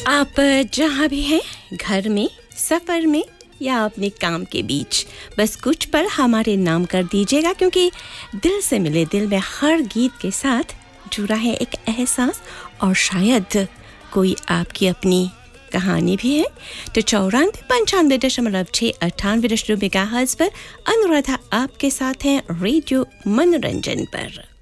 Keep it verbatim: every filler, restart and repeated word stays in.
आप जहाँ भी हैं, घर में, सफ़र में या अपने काम के बीच, बस कुछ पल हमारे नाम कर दीजिएगा, क्योंकि दिल से मिले दिल में हर गीत के साथ जुड़ा है एक एहसास और शायद कोई आपकी अपनी कहानी भी है। तो चौरानवे पंचानवे दशमलव छः अट्ठानवे दशमलव मेगाहर्ट्ज़ पर अनुराधा आपके साथ हैं रेडियो मनोरंजन पर।